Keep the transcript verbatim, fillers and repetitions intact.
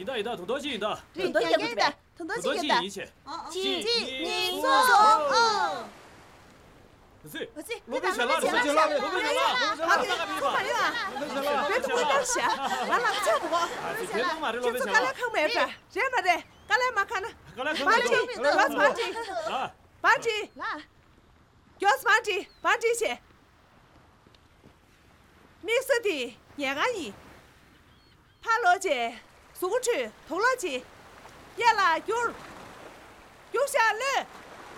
一道一道，土豆鸡一道， 土豆鸡一道，土豆土豆鸡一道， 鸡一切， 鸡你送。 哦。 是， 是， 罗宾选了，罗宾选了，罗宾选了， 好的，快点啊！别动，别动下，来来，这不过。 别动嘛，这罗宾这选了。 刚来看没法，这么的，刚来嘛看了。 刚来看班级， 了。 班级， 啊， 班级，教师班级，班级去。美食的延安姨，爬楼街，苏区，头楼街，也拉有，有下来。